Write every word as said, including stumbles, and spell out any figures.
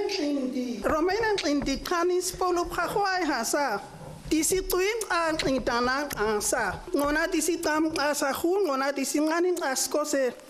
Nxindi. Romena Nxindi Qanis Polo Phagwai hasa. Disi tuing ang Nxindana asa. Ngona disi tam asa hu ngona disi ngani askose.